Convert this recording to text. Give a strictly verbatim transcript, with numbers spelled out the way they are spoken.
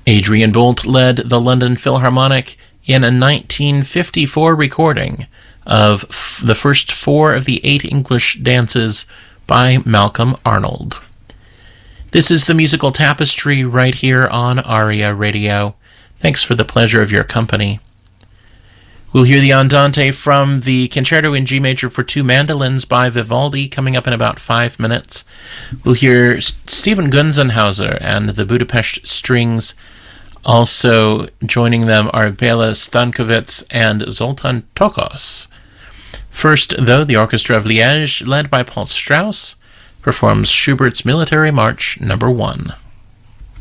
Adrian Boult led the London Philharmonic in a nineteen fifty-four recording of f- the first four of the eight English dances by Malcolm Arnold. This is the Musical Tapestry right here on ARIA Radio. Thanks for the pleasure of your company. We'll hear the Andante from the Concerto in G Major for Two Mandolins by Vivaldi coming up in about five minutes. We'll hear Stephen Gunzenhauser and the Budapest Strings. Also joining them are Bela Stankovic and Zoltan Tokos. First, though, the Orchestra of Liège, led by Paul Strauss, performs Schubert's Military March Number One.